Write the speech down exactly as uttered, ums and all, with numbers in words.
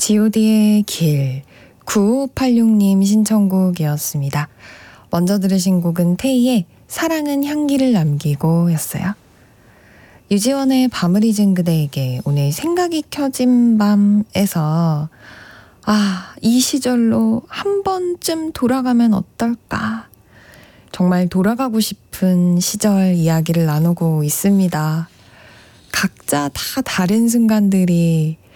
지오디의 길, 구오팔육 님 신청곡이었습니다. 먼저 들으신 곡은 테이의 사랑은 향기를 남기고 였어요. 유지원의 밤을 잊은 그대에게 오늘 생각이 켜진 밤에서 아, 이 시절로 한 번쯤 돌아가면 어떨까? 정말 돌아가고 싶은 시절 이야기를 나누고 있습니다. 각자 다 다른 순간들이